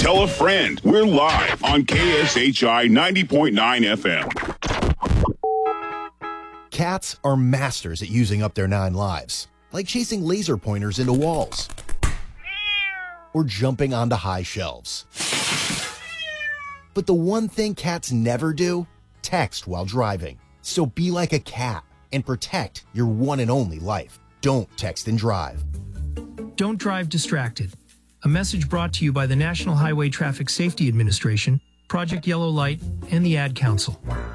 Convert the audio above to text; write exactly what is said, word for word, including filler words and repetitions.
Tell a friend. We're live on K S H I ninety point nine F M. Cats are masters at using up their nine lives, like chasing laser pointers into walls or jumping onto high shelves. But the one thing cats never do, text while driving. So be like a cat and protect your one and only life. Don't text and drive. Don't drive distracted. A message brought to you by the National Highway Traffic Safety Administration, Project Yellow Light, and the Ad Council.